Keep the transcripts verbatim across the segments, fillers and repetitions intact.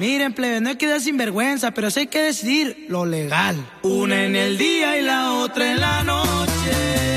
Miren, plebe, no hay que dar sinvergüenza, pero sí hay que decidir lo legal. Una en el día y la otra en la noche.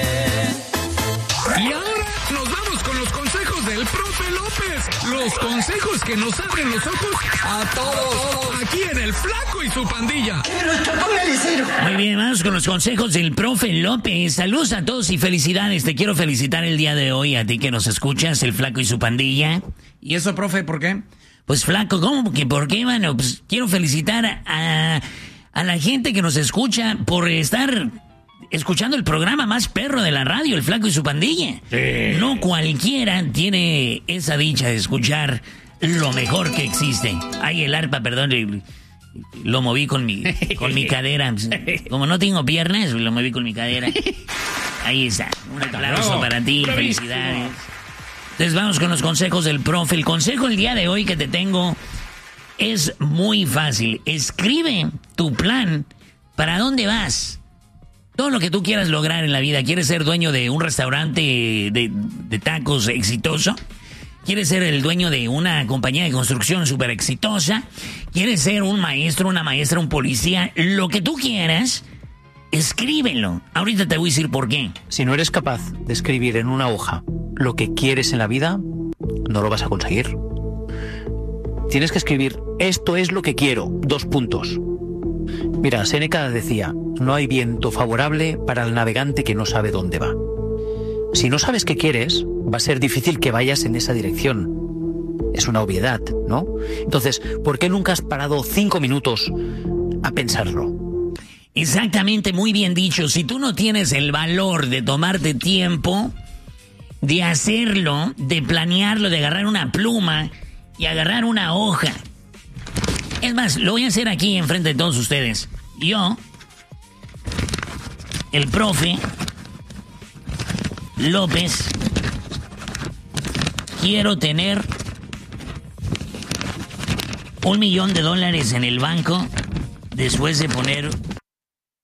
Y ahora nos vamos con los consejos del profe López. Los consejos que nos abren los ojos a todos. Aquí en El Flaco y su Pandilla. Muy bien, vamos con los consejos del profe López. Saludos a todos y felicidades. Te quiero felicitar el día de hoy a ti que nos escuchas, El Flaco y su Pandilla. ¿Y eso, profe, por qué? Pues Flaco, ¿cómo que por qué, mano? Pues quiero felicitar a, a la gente que nos escucha por estar escuchando el programa más perro de la radio, El Flaco y su Pandilla. Sí. No cualquiera tiene esa dicha de escuchar lo mejor que existe. Ay, el arpa, perdón, lo moví con mi, con mi cadera. Como no tengo piernas, lo moví con mi cadera. Ahí está. Un aplauso no, para ti, bravísimo. Felicidades. Entonces vamos con los consejos del profe. El consejo el día de hoy que te tengo es muy fácil. Escribe tu plan. ¿Para dónde vas? Todo lo que tú quieras lograr en la vida. ¿Quieres ser dueño de un restaurante de, de tacos exitoso? ¿Quieres ser el dueño de una compañía de construcción súper exitosa? ¿Quieres ser un maestro, una maestra, un policía? Lo que tú quieras, escríbelo. Ahorita te voy a decir por qué. Si no eres capaz de escribir en una hoja lo que quieres en la vida, no lo vas a conseguir. Tienes que escribir, esto es lo que quiero, dos puntos. Mira, Séneca decía, no hay viento favorable para el navegante que no sabe dónde va. Si no sabes qué quieres, va a ser difícil que vayas en esa dirección. Es una obviedad, ¿no? Entonces, ¿por qué nunca has parado cinco minutos a pensarlo? Exactamente, muy bien dicho. Si tú no tienes el valor de tomarte tiempo, de hacerlo, de planearlo, de agarrar una pluma y agarrar una hoja. Es más, lo voy a hacer aquí enfrente de todos ustedes. Yo, el profe López, quiero tener un millón de dólares en el banco después de poner